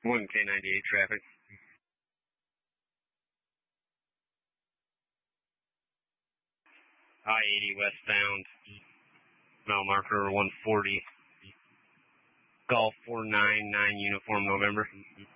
1K98 traffic. I-80 westbound, mile marker 140, Golf 499 Uniform November.